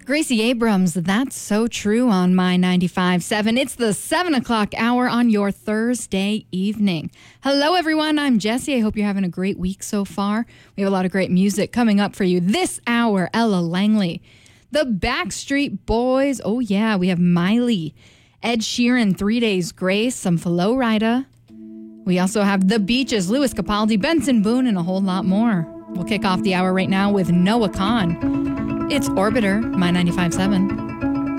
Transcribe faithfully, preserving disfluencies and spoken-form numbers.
Gracie Abrams, that's so true on My ninety-five point seven. It's the seven o'clock hour on your Thursday evening. Hello, everyone. I'm Jessie. I hope you're having a great week so far. We have a lot of great music coming up for you this hour. Ella Langley, the Backstreet Boys. Oh, yeah, we have Miley, Ed Sheeran, Three Days Grace, some Flo Rida. We also have The Beaches, Louis Capaldi, Benson Boone, and a whole lot more. We'll kick off the hour right now with Noah Kahan. It's Orbiter, My ninety-five point seven.